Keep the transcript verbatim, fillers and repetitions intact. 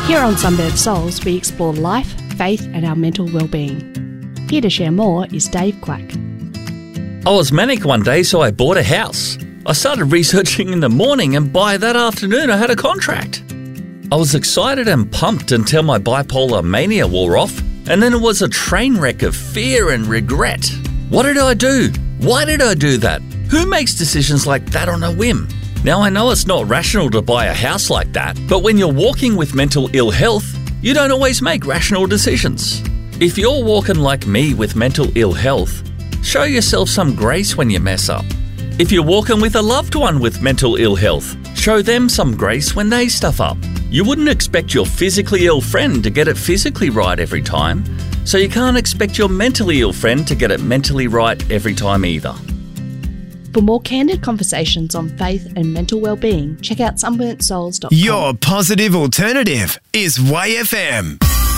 Here on Sunburnt Souls, we explore life, faith and our mental well-being. Here to share more is Dave Quack. I was manic one day, so I bought a house. I started researching in the morning, and by that afternoon I had a contract. I was excited and pumped until my bipolar mania wore off, and then it was a train wreck of fear and regret. What did I do? Why did I do that? Who makes decisions like that on a whim? Now, I know it's not rational to buy a house like that, but when you're walking with mental ill health, you don't always make rational decisions. If you're walking like me with mental ill health, show yourself some grace when you mess up. If you're walking with a loved one with mental ill health, show them some grace when they stuff up. You wouldn't expect your physically ill friend to get it physically right every time, so you can't expect your mentally ill friend to get it mentally right every time either. For more candid conversations on faith and mental well-being, check out sunburnt souls dot com. Your positive alternative is Y F M.